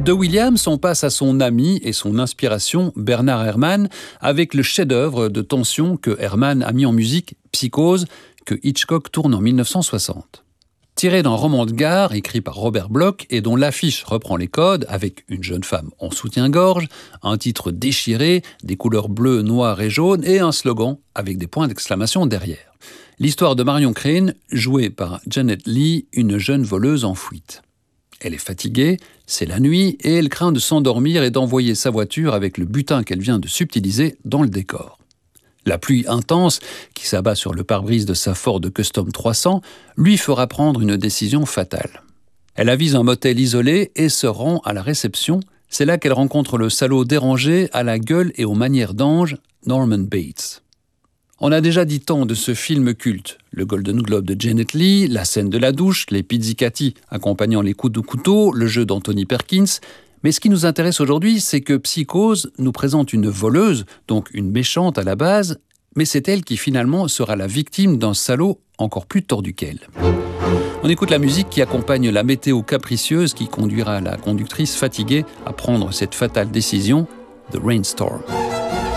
De Williams, on passe à son ami et son inspiration, Bernard Herrmann, avec le chef-d'œuvre de tension que Herrmann a mis en musique, Psychose, que Hitchcock tourne en 1960. Tiré d'un roman de gare écrit par Robert Bloch et dont l'affiche reprend les codes avec une jeune femme en soutien-gorge, un titre déchiré, des couleurs bleues, noires et jaunes et un slogan avec des points d'exclamation derrière. L'histoire de Marion Crane, jouée par Janet Leigh, une jeune voleuse en fuite. Elle est fatiguée, c'est la nuit et elle craint de s'endormir et d'envoyer sa voiture avec le butin qu'elle vient de subtiliser dans le décor. La pluie intense, qui s'abat sur le pare-brise de sa Ford Custom 300, lui fera prendre une décision fatale. Elle avise un motel isolé et se rend à la réception. C'est là qu'elle rencontre le salaud dérangé à la gueule et aux manières d'ange, Norman Bates. On a déjà dit tant de ce film culte. Le Golden Globe de Janet Leigh, la scène de la douche, les pizzicati accompagnant les coups de couteau, le jeu d'Anthony Perkins. Mais ce qui nous intéresse aujourd'hui, c'est que Psychose nous présente une voleuse, donc une méchante à la base, mais c'est elle qui finalement sera la victime d'un salaud encore plus tordu qu'elle. On écoute la musique qui accompagne la météo capricieuse qui conduira la conductrice fatiguée à prendre cette fatale décision, The Rainstorm.